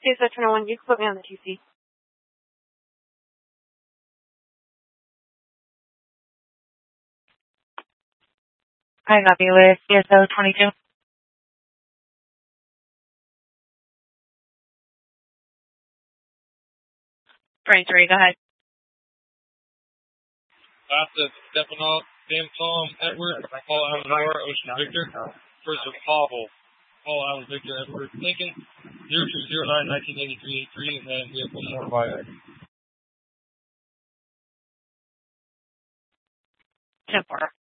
CSO 21, you can put me on the TC. I copy with CSO 22. 23, go ahead. After stepping off, Sam Tom Edward, Paul Allen Nora, Ocean Victor, first of Pavel, Paul Allen Victor, Edward Lincoln, 0209 1983, and then we have one more by 10-4.